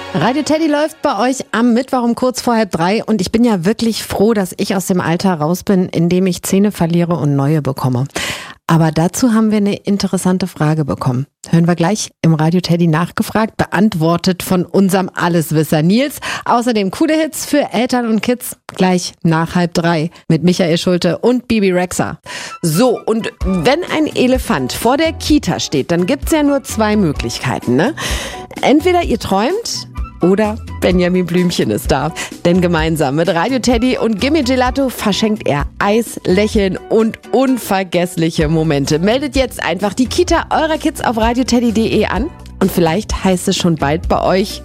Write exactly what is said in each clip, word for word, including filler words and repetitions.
Radio Teddy läuft bei euch am Mittwoch um kurz vor halb drei und ich bin ja wirklich froh, dass ich aus dem Alter raus bin, in dem ich Zähne verliere und neue bekomme. Aber dazu haben wir eine interessante Frage bekommen. Hören wir gleich im Radio Teddy nachgefragt, beantwortet von unserem Alleswisser Nils. Außerdem coole Hits für Eltern und Kids gleich nach halb drei mit Michael Schulte und Bibi Rexha. So, und wenn ein Elefant vor der Kita steht, dann gibt's ja nur zwei Möglichkeiten, ne? Entweder ihr träumt oder Benjamin Blümchen ist da. Denn gemeinsam mit Radio Teddy und Gimme Gelato verschenkt er Eis, Lächeln und unvergessliche Momente. Meldet jetzt einfach die Kita eurer Kids auf radioteddy punkt de an und vielleicht heißt es schon bald bei euch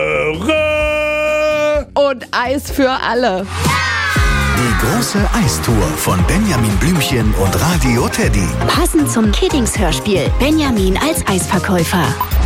Töre und Eis für alle. Die große Eistour von Benjamin Blümchen und Radio Teddy. Passend zum Kiddings-Hörspiel Benjamin als Eisverkäufer.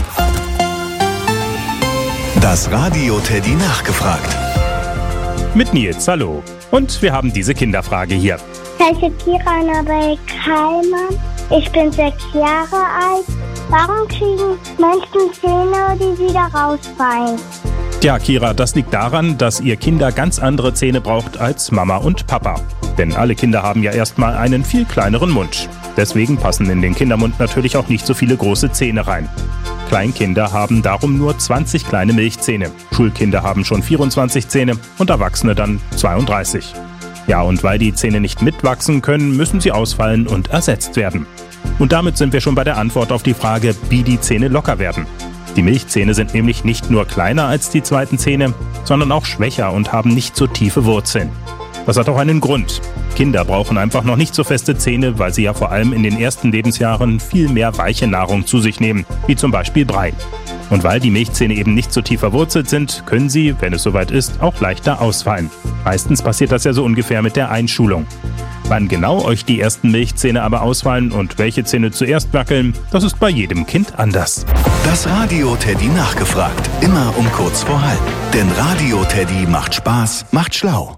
Das Radio Teddy nachgefragt. Mit Nils, hallo. Und wir haben diese Kinderfrage hier. Ich heiße Kira Annabel Kallmann. Ich bin sechs Jahre alt. Warum kriegen Menschen Zähne, die wieder rausfallen? Tja, Kira, das liegt daran, dass ihr Kinder ganz andere Zähne braucht als Mama und Papa. Denn alle Kinder haben ja erstmal einen viel kleineren Mund. Deswegen passen in den Kindermund natürlich auch nicht so viele große Zähne rein. Kleinkinder haben darum nur zwanzig kleine Milchzähne. Schulkinder haben schon vierundzwanzig Zähne und Erwachsene dann zweiunddreißig. Ja, und weil die Zähne nicht mitwachsen können, müssen sie ausfallen und ersetzt werden. Und damit sind wir schon bei der Antwort auf die Frage, wie die Zähne locker werden. Die Milchzähne sind nämlich nicht nur kleiner als die zweiten Zähne, sondern auch schwächer und haben nicht so tiefe Wurzeln. Das hat auch einen Grund. Kinder brauchen einfach noch nicht so feste Zähne, weil sie ja vor allem in den ersten Lebensjahren viel mehr weiche Nahrung zu sich nehmen, wie zum Beispiel Brei. Und weil die Milchzähne eben nicht so tief verwurzelt sind, können sie, wenn es soweit ist, auch leichter ausfallen. Meistens passiert das ja so ungefähr mit der Einschulung. Wann genau euch die ersten Milchzähne aber ausfallen und welche Zähne zuerst wackeln, das ist bei jedem Kind anders. Das Radio Teddy nachgefragt. Immer um kurz vor halb. Denn Radio Teddy macht Spaß, macht schlau.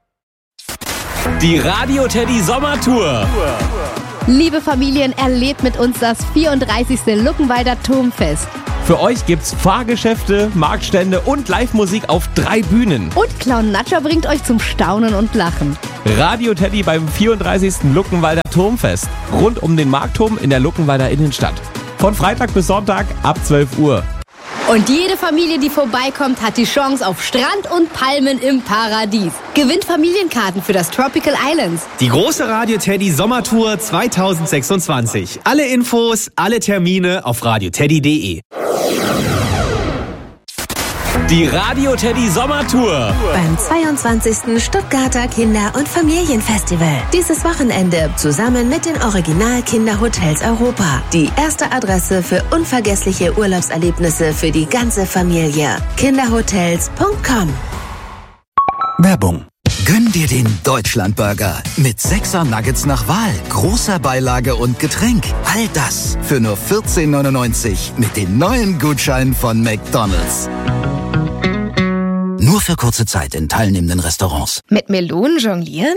Die Radio Teddy Sommertour. Liebe Familien, erlebt mit uns das vierunddreißigste Luckenwalder Turmfest. Für euch gibt's Fahrgeschäfte, Marktstände und Live-Musik auf drei Bühnen. Und Clown Natscher bringt euch zum Staunen und Lachen. Radio Teddy beim vierunddreißigsten Luckenwalder Turmfest. Rund um den Marktturm in der Luckenwalder Innenstadt. Von Freitag bis Sonntag ab zwölf Uhr. Und jede Familie, die vorbeikommt, hat die Chance auf Strand und Palmen im Paradies. Gewinnt Familienkarten für das Tropical Islands. Die große Radio Teddy Sommertour zweitausendsechsundzwanzig. Alle Infos, alle Termine auf radioteddy punkt de. Die Radio Teddy Sommertour. Beim zweiundzwanzigsten Stuttgarter Kinder- und Familienfestival. Dieses Wochenende zusammen mit den Original-Kinderhotels Europa. Die erste Adresse für unvergessliche Urlaubserlebnisse für die ganze Familie. kinderhotels punkt com. Werbung. Gönn dir den Deutschlandburger mit sechser Nuggets nach Wahl, großer Beilage und Getränk. All das für nur vierzehn neunundneunzig mit dem neuen Gutschein von McDonald's. Nur für kurze Zeit in teilnehmenden Restaurants. Mit Melonen jonglieren?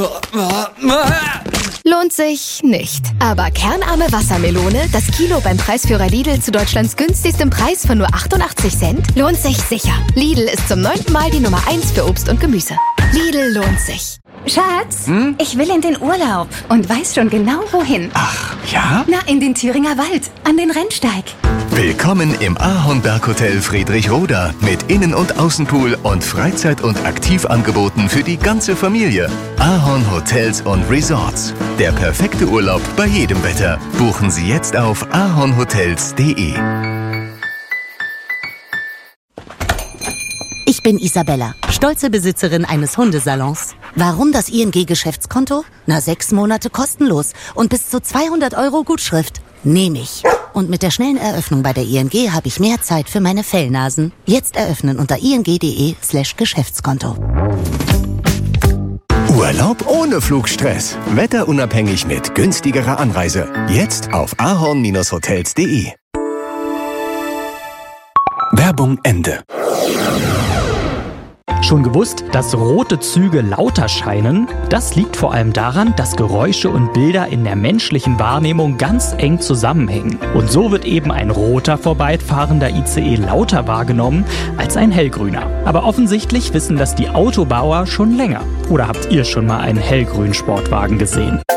Lohnt sich nicht. Aber kernarme Wassermelone, das Kilo beim Preisführer Lidl zu Deutschlands günstigstem Preis von nur achtundachtzig Cent, lohnt sich sicher. Lidl ist zum neunten Mal die Nummer eins für Obst und Gemüse. Lidl lohnt sich. Schatz, hm? Ich will in den Urlaub und weiß schon genau wohin. Ach, ja? Na, in den Thüringer Wald, an den Rennsteig. Willkommen im Ahornberghotel Friedrichroda mit Innen- und Außenpool und Freizeit- und Aktivangeboten für die ganze Familie. Ahorn Hotels und Resorts. Der perfekte Urlaub bei jedem Wetter. Buchen Sie jetzt auf ahornhotels punkt de. Ich bin Isabella, stolze Besitzerin eines Hundesalons. Warum das I N G-Geschäftskonto? Na, sechs Monate kostenlos und bis zu zweihundert Euro Gutschrift. Nehme ich. Und mit der schnellen Eröffnung bei der I N G habe ich mehr Zeit für meine Fellnasen. Jetzt eröffnen unter ing.de slash Geschäftskonto. Urlaub ohne Flugstress. Wetterunabhängig mit günstigerer Anreise. Jetzt auf ahorn-hotels punkt de. Werbung Ende. Schon gewusst, dass rote Züge lauter scheinen? Das liegt vor allem daran, dass Geräusche und Bilder in der menschlichen Wahrnehmung ganz eng zusammenhängen. Und so wird eben ein roter vorbeifahrender I C E lauter wahrgenommen als ein hellgrüner. Aber offensichtlich wissen das die Autobauer schon länger. Oder habt ihr schon mal einen hellgrünen Sportwagen gesehen?